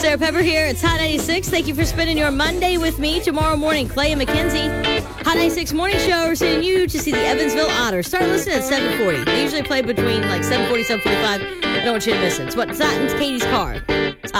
Sarah Pepper here. It's Hot 96. Thank you for spending your Monday with me. Tomorrow morning, Clay and Mackenzie. Hot 96 Morning Show. We're sending you to see the Evansville Otters. Start listening at 7:40. They usually play between like 7:40, 7:45. I don't want you to miss it. It's Katie's car. It's hot.